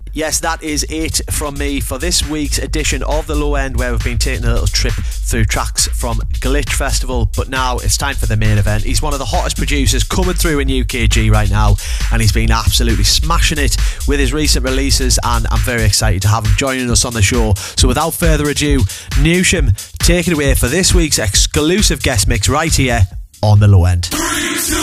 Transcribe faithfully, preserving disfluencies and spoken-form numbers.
Yes, that is it from me for this week's edition of The Low End, where we've been taking a little trip through tracks from Glitch Festival. But now it's time for the main event. He's one of the hottest producers coming through in U K G right now, and he's been absolutely smashing it with his recent releases, and I'm very excited to have him joining us on the show. So without further ado, Newsham, take it away for this week's exclusive guest mix right here on The Low End.